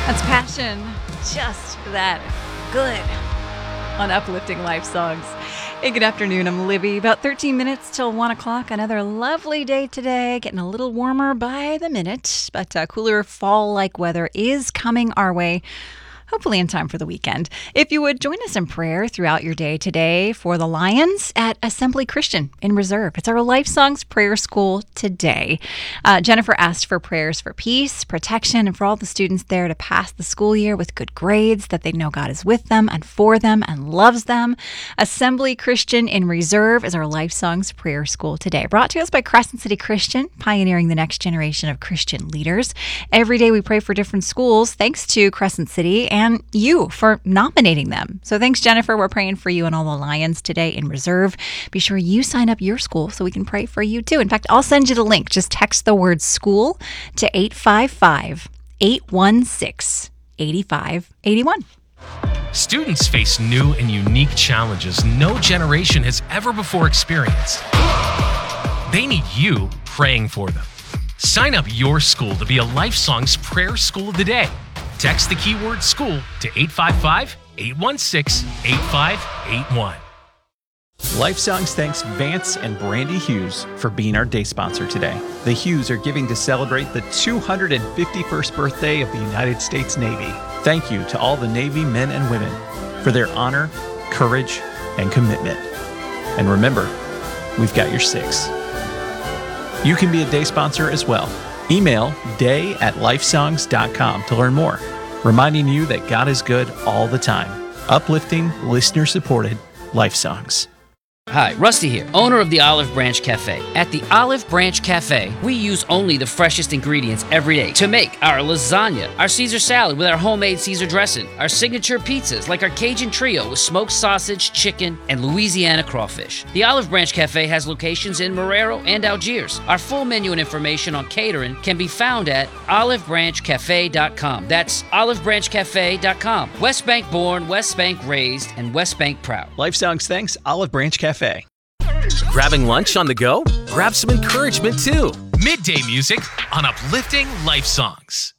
That's Passion. Just that good on Uplifting Life Songs. Hey, good afternoon. I'm Libby. About 13 minutes till 1 o'clock. Another lovely day today. Getting a little warmer by the minute, but cooler fall-like weather is coming our way. Hopefully in time for the weekend. If you would join us in prayer throughout your day today for the Lions at Assembly Christian in Reserve. It's our Life Songs prayer school today. Jennifer asked for prayers for peace, protection, and for all the students there to pass the school year with good grades, that they know God is with them and for them and loves them. Assembly Christian in Reserve is our Life Songs prayer school today. Brought to us by Crescent City Christian, pioneering the next generation of Christian leaders. Every day we pray for different schools, thanks to Crescent City and you for nominating them. So thanks, Jennifer. We're praying for you and all the Lions today in Reserve. Be sure you sign up your school so we can pray for you too. In fact, I'll send you the link. Just text the word school to 855-816-8581. Students face new and unique challenges no generation has ever before experienced. They need you praying for them. Sign up your school to be a Life Songs prayer school of the day. Text the keyword school to 855-816-8581. Life Songs thanks Vance and Brandy Hughes for being our day sponsor today. The Hughes are giving to celebrate the 251st birthday of the United States Navy. Thank you to all the Navy men and women for their honor, courage, and commitment. And remember, we've got your six. You can be a day sponsor as well. Email day@lifesongs.com to learn more, reminding you that God is good all the time. Uplifting, listener-supported Life Songs. Hi, Rusty here, owner of the Olive Branch Cafe. At the Olive Branch Cafe, we use only the freshest ingredients every day to make our lasagna, our Caesar salad with our homemade Caesar dressing, our signature pizzas like our Cajun Trio with smoked sausage, chicken, and Louisiana crawfish. The Olive Branch Cafe has locations in Marrero and Algiers. Our full menu and information on catering can be found at olivebranchcafe.com. That's olivebranchcafe.com. West Bank born, West Bank raised, and West Bank proud. Life Songs thanks Olive Branch Cafe. Grabbing lunch on the go? Grab some encouragement too. Midday music on Uplifting Life Songs.